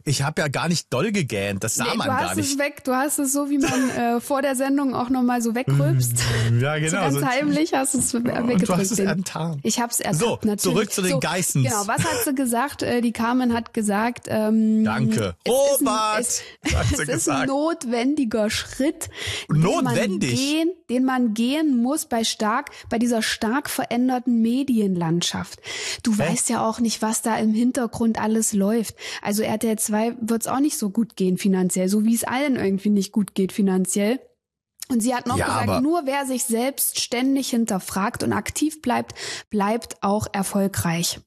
Ich habe ja gar nicht doll gegähnt, das sah man gar nicht. Du hast es so, wie man vor der Sendung auch nochmal so wegrülpst. Ja, genau. So ganz heimlich hast du es weggedrückt. Du hast es ertan. Ich habe es ertan, so, natürlich. Zurück zu den Geissens. Genau, was hat sie gesagt? Die Carmen hat gesagt, danke. Robert, es ist ein notwendiger Schritt, den man gehen muss bei dieser stark veränderten Medienlandschaft. Du weißt ja auch nicht, was da im Hintergrund alles läuft. Also RTL 2 wird es auch nicht so gut gehen finanziell, so wie es allen irgendwie nicht gut geht finanziell. Und sie hat noch gesagt, nur wer sich selbst ständig hinterfragt und aktiv bleibt auch erfolgreich.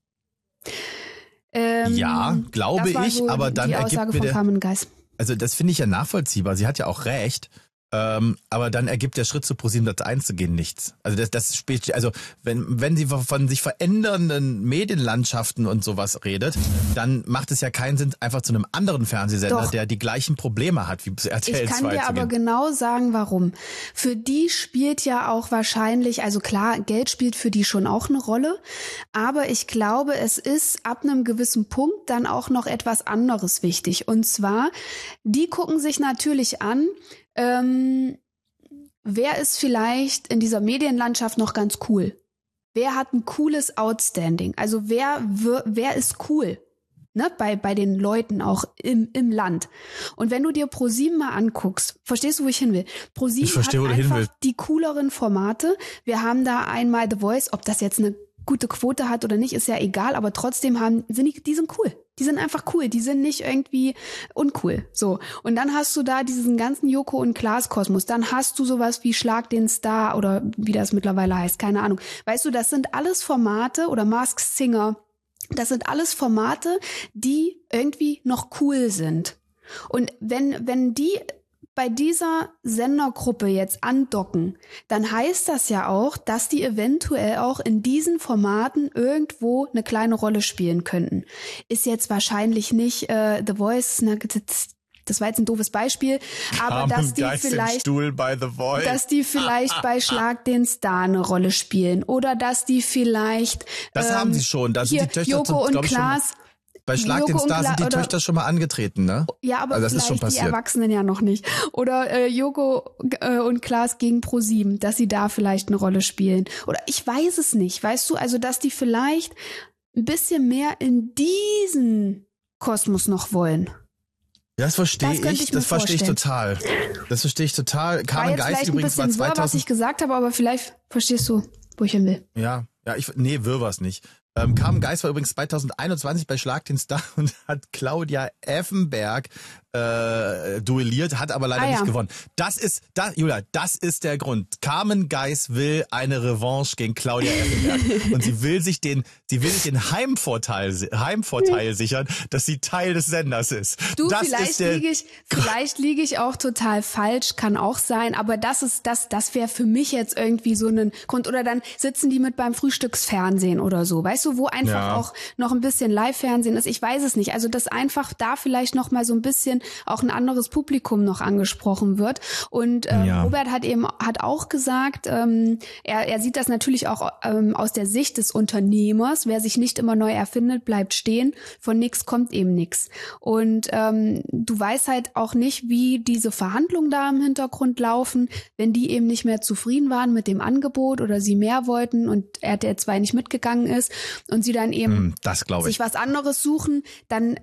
Ja, glaube ich, so aber dann die Aussage von Carmen Geiss. Also das finde ich ja nachvollziehbar. Sie hat ja auch recht. Aber dann ergibt der Schritt zu ProSiebenSat.1 zu gehen nichts. Also das spielt, also wenn sie von sich verändernden Medienlandschaften und sowas redet, dann macht es ja keinen Sinn, einfach zu einem anderen Fernsehsender, der die gleichen Probleme hat wie RTL 2 Ich kann dir aber genau sagen, warum. Für die spielt ja auch wahrscheinlich, also klar, Geld spielt für die schon auch eine Rolle, aber ich glaube, es ist ab einem gewissen Punkt dann auch noch etwas anderes wichtig. Und zwar, die gucken sich natürlich an, wer ist vielleicht in dieser Medienlandschaft noch ganz cool? Wer hat ein cooles Outstanding? Also wer ist cool? Ne? Bei den Leuten auch im Land. Und wenn du dir ProSieben mal anguckst, verstehst du, wo ich hin will? ProSieben hat einfach die cooleren Formate. Wir haben da einmal The Voice, ob das jetzt eine gute Quote hat oder nicht, ist ja egal, aber trotzdem die sind cool. Die sind einfach cool, die sind nicht irgendwie uncool. So. Und dann hast du da diesen ganzen Joko und Klaas Kosmos. Dann hast du sowas wie Schlag den Star oder wie das mittlerweile heißt, keine Ahnung. Weißt du, das sind alles Formate oder Masked Singer. Das sind alles Formate, die irgendwie noch cool sind. Und wenn die bei dieser Sendergruppe jetzt andocken, dann heißt das ja auch, dass die eventuell auch in diesen Formaten irgendwo eine kleine Rolle spielen könnten. Ist jetzt wahrscheinlich nicht The Voice, das war jetzt ein doofes Beispiel, aber dass die vielleicht bei Schlag den Star eine Rolle spielen oder dass die vielleicht das haben sie schon, da sind die Töchter Joko und Klaas. Bei Schlag den Star sind die Töchter schon mal angetreten, ne? Ja, aber also das vielleicht ist schon passiert. Die Erwachsenen ja noch nicht. Oder Joko und Klaas gegen ProSieben, dass sie da vielleicht eine Rolle spielen. Oder ich weiß es nicht, weißt du? Also, dass die vielleicht ein bisschen mehr in diesen Kosmos noch wollen. Das verstehe ich. Das verstehe ich total. Das verstehe ich total. Carmen Geiss übrigens war 2000. Was ich gesagt habe, aber vielleicht verstehst du, wo ich hin will. Ja, wirr war's nicht. Carmen Geiss war übrigens 2021 bei Schlag den Star und hat Claudia Effenberg duelliert, hat aber leider nicht gewonnen. Julia, das ist der Grund. Carmen Geiss will eine Revanche gegen Claudia Effenberg und sie will sich den Heimvorteil sichern, dass sie Teil des Senders ist. Du, vielleicht liege ich auch total falsch, kann auch sein, aber das wäre für mich jetzt irgendwie so ein Grund. Oder dann sitzen die mit beim Frühstücksfernsehen oder so, weißt du, wo einfach auch noch ein bisschen Live-Fernsehen ist. Ich weiß es nicht. Also, dass einfach da vielleicht noch mal so ein bisschen auch ein anderes Publikum noch angesprochen wird. Und Robert hat auch gesagt, er sieht das natürlich auch aus der Sicht des Unternehmers. Wer sich nicht immer neu erfindet, bleibt stehen. Von nix kommt eben nix. Und du weißt halt auch nicht, wie diese Verhandlungen da im Hintergrund laufen, wenn die eben nicht mehr zufrieden waren mit dem Angebot oder sie mehr wollten und RTL 2 nicht mitgegangen ist und sie dann eben sich was anderes suchen, dann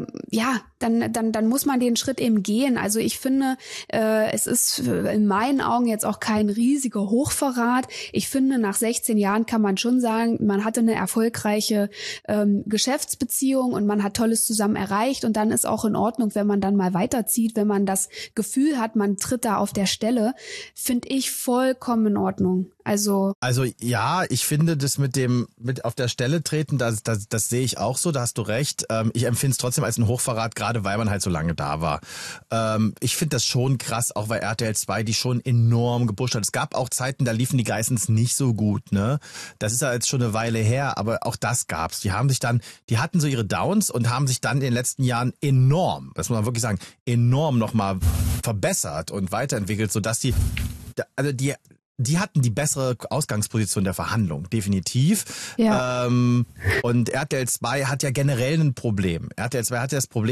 muss man den Schritt eben gehen. Also ich finde, es ist in meinen Augen jetzt auch kein riesiger Hochverrat. Ich finde, nach 16 Jahren kann man schon sagen, man hatte eine erfolgreiche Geschäftsbeziehung und man hat Tolles zusammen erreicht und dann ist auch in Ordnung, wenn man dann mal weiterzieht, wenn man das Gefühl hat, man tritt da auf der Stelle, finde ich vollkommen in Ordnung. Also ja, ich finde das mit auf der Stelle treten, das sehe ich auch so, da hast du recht. Ich empfinde es trotzdem als einen Hochverrat, gerade weil man halt so lange da war. Ich finde das schon krass, auch weil RTL 2 die schon enorm gepusht hat. Es gab auch Zeiten, da liefen die Geissens nicht so gut, ne? Das ist ja jetzt schon eine Weile her, aber auch das gab's. Die hatten so ihre Downs und haben sich dann in den letzten Jahren enorm, das muss man wirklich sagen, enorm nochmal verbessert und weiterentwickelt, sodass die hatten die bessere Ausgangsposition der Verhandlung, definitiv. Ja. Und RTL 2 hat ja generell ein Problem. RTL 2 hat ja das Problem,